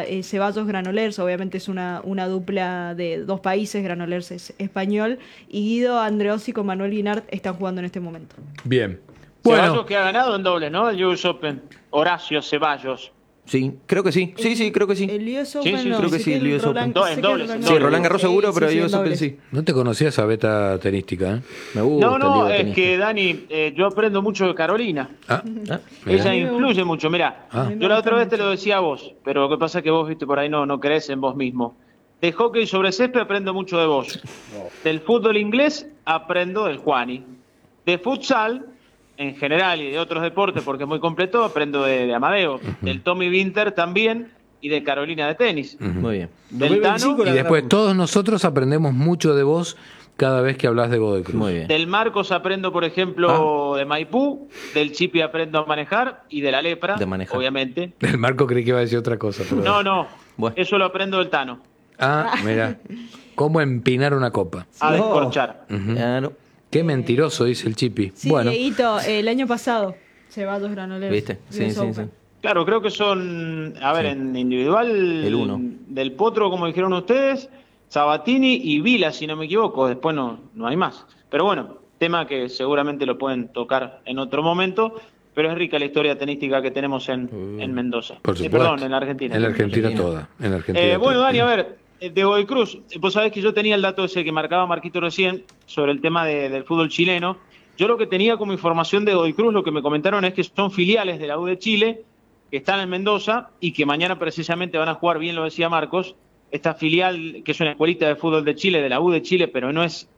dupla Ceballos-Granollers, obviamente es una dupla de dos países, Granollers es español, y Guido Andreossi con Manuel Guinart están jugando en este momento. Bien. Ceballos Bueno, que ha ganado en doble, ¿no? El US Open. Horacio Ceballos. Sí, creo que sí. Sí, creo que sí. El US Sí, Open sí, no, creo que sé sí, el el US Roland, Open. sé En que dobles, el en Sí, dobles. Roland Garros seguro, pero sí, el US en Open dobles. sí. no te conocía esa beta tenística, ¿eh? Me gusta No, el no, libro es tenista. que Dani, yo aprendo mucho de Carolina. Ah, Ah, mirá. Ella A mí me influye gusta. mucho, mirá. Ah. A mí me Yo la gusta otra vez te mucho. lo decía a vos, pero lo que pasa es que vos, viste, por ahí no crees en vos mismo. De hockey sobre césped aprendo mucho de vos. Del fútbol inglés aprendo del Juani. De futsal, en general, y de otros deportes, porque es muy completo, aprendo de Amadeo. Del Tommy Winter también, y de Carolina de tenis. Muy bien. Del Tano, Y después todos nosotros aprendemos mucho de vos cada vez que hablas de Godoy Cruz. Muy bien. del Marcos aprendo, por ejemplo, de Maipú. Del Chipi aprendo a manejar, y de la lepra, De manejar. obviamente. El Marco creí que iba a decir otra cosa. Pero... No, Bueno. eso lo aprendo del Tano. Ah, mira. ¿Cómo empinar una copa? A descorchar. Claro. Qué mentiroso, dice el Chipi. Sí, Bueno, Dieguito, el año pasado, Ceballos-Granollers. ¿Viste? Sí, US sí, Open. sí. Claro, creo que son, a ver, Sí. en individual, El uno. del Potro, como dijeron ustedes, Sabatini y Vila, si no me equivoco, después no hay más. Pero bueno, tema que seguramente lo pueden tocar en otro momento, pero es rica la historia tenística que tenemos en Mendoza. por supuesto. Perdón, en la Argentina. En la Argentina toda. En la Argentina Bueno, toda. Dani, a ver, de Godoy Cruz, vos sabés que yo tenía el dato ese que marcaba Marquito recién sobre el tema del fútbol chileno. Yo lo que tenía como información de Godoy Cruz, lo que me comentaron es que son filiales de la U de Chile, que están en Mendoza y que mañana precisamente van a jugar, bien lo decía Marcos, esta filial que es una escuelita de fútbol de Chile, de la U de Chile, pero no es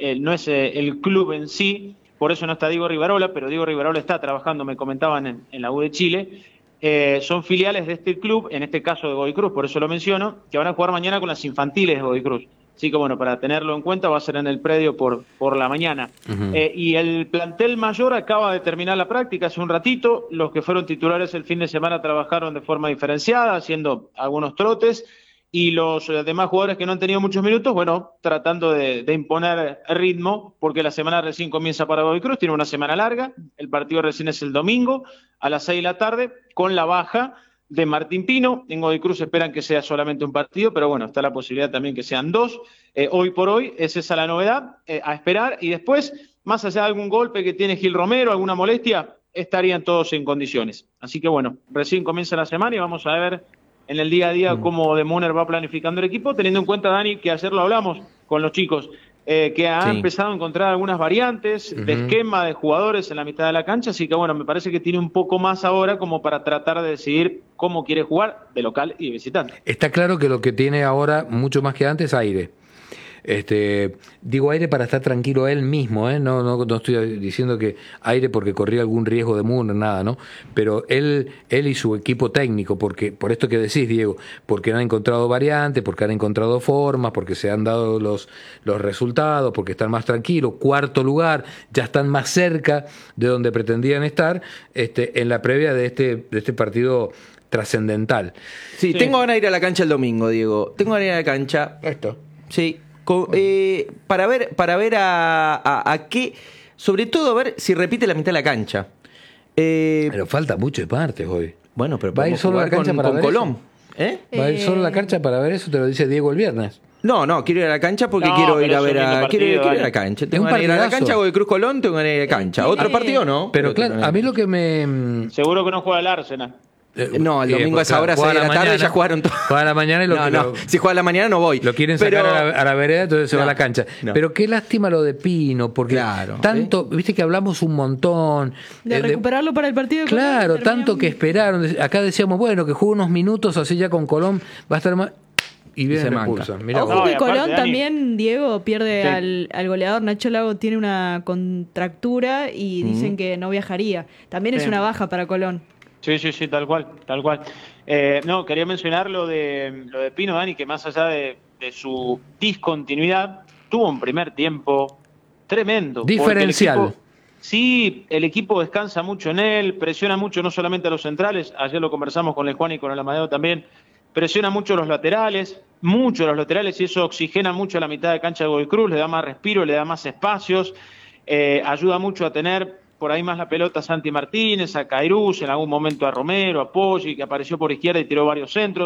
el club en sí, por eso no está Diego Rivarola, pero Diego Rivarola está trabajando, me comentaban, en la U de Chile. Son filiales de este club, en este caso de Godoy Cruz, por eso lo menciono, que van a jugar mañana con las infantiles de Godoy Cruz. Así que bueno, para tenerlo en cuenta va a ser en el predio por la mañana. Y el plantel mayor acaba de terminar la práctica hace un ratito. Los que fueron titulares el fin de semana trabajaron de forma diferenciada, haciendo algunos trotes. Y los demás jugadores que no han tenido muchos minutos, bueno, tratando de imponer ritmo, porque la semana recién comienza para Godoy Cruz, tiene una semana larga. El partido recién es el domingo a las 6 de la tarde, con la baja de Martín Pino. En Godoy Cruz esperan que sea solamente un partido, pero bueno, está la posibilidad también que sean dos. Hoy por hoy es esa la novedad, a esperar. Y después, más allá de algún golpe que tiene Gil Romero, alguna molestia, estarían todos en condiciones. Así que bueno, recién comienza la semana y vamos a ver en el día a día cómo De Moner va planificando el equipo, teniendo en cuenta, Dani, que ayer lo hablamos con los chicos, que ha empezado a encontrar algunas variantes de esquema de jugadores en la mitad de la cancha, así que bueno, me parece que tiene un poco más ahora como para tratar de decidir cómo quiere jugar de local y de visitante. Está claro que lo que tiene ahora, mucho más que antes, aire. Digo aire para estar tranquilo él mismo, no estoy diciendo que aire porque corría algún riesgo de Moore, nada, ¿no? Pero él y su equipo técnico, porque por esto que decís, Diego, porque han encontrado variantes, porque han encontrado formas, porque se han dado los resultados, porque están más tranquilos, cuarto lugar, ya están más cerca de donde pretendían estar, en la previa de este partido trascendental. Sí, tengo ganas de ir a la cancha el domingo, Diego. Tengo ganas de ir a la cancha. Esto. Sí. Para ver a qué, sobre todo a ver si repite la mitad de la cancha. Pero falta mucho de partes hoy. Bueno, pero va a ir solo a la cancha para con ver Colón. Eso. Va a ir solo a la cancha para ver eso, te lo dice Diego el viernes. No, quiero ir a la cancha porque No, quiero ir pero a es ver un lindo partido, quiero ir a la Dani. cancha. Es Tengo un ganas de ir a la partidazo. cancha, Godoy Cruz Colón, tengo ganas de ir a la cancha. Otro partido no. Pero claro, a mí lo que me... Seguro que no juega el Arsenal. No, el domingo a esa hora, 6 de la tarde, ya jugaron todos. Juega a la mañana y si juega a la mañana no voy. lo quieren sacar a la vereda, entonces se va a la cancha. No. Pero qué lástima lo de Pino, porque tanto, viste que hablamos un montón. De recuperarlo para el partido de Colón, Claro, terminamos. tanto que esperaron. Acá decíamos, bueno, que juegue unos minutos así ya con Colón, va a estar más... Y viene se el manca. expulsan. Mirá Ojo vos. No, y que aparte, Colón Dani. también, Diego, pierde Sí. al goleador. Nacho Lago tiene una contractura y dicen que no viajaría. También es Sí. una baja para Colón. Sí, tal cual. No, quería mencionar lo de Pino, Dani, que más allá de su discontinuidad, tuvo un primer tiempo tremendo. porque Diferencial. el equipo descansa mucho en él, presiona mucho no solamente a los centrales, ayer lo conversamos con el Juan y con el Amadeo también, presiona mucho los laterales, y eso oxigena mucho la mitad de cancha de Godoy Cruz, le da más respiro, le da más espacios, ayuda mucho a tener por ahí más la pelota a Santi Martínez, a Cairuz, en algún momento a Romero, a Poggi, que apareció por izquierda y tiró varios centros.